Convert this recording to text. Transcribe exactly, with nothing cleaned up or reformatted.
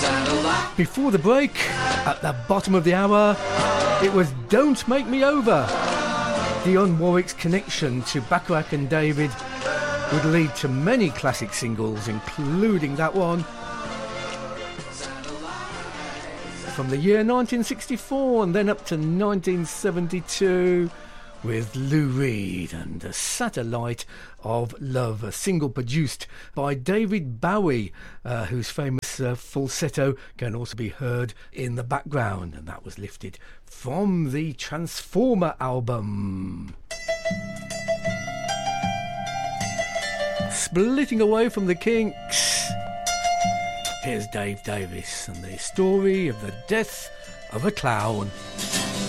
Before the break, at the bottom of the hour, it was Don't Make Me Over. Dionne Warwick's connection to Bacharach and David would lead to many classic singles, including that one from the year nineteen sixty-four and then up to nineteen seventy-two with Lou Reed and The Satellite of Love, a single produced by David Bowie, uh, whose famous uh, falsetto can also be heard in the background, and that was lifted from the Transformer album. Splitting away from the Kinks, here's Dave Davis and the story of the death of a clown.